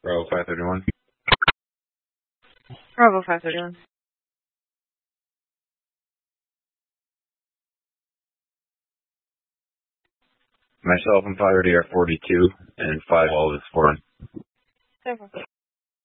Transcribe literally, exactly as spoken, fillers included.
Bravo five thirty-one. Bravo five thirty-one. Myself and Father D are forty-two, and five twelve is foreign. Several.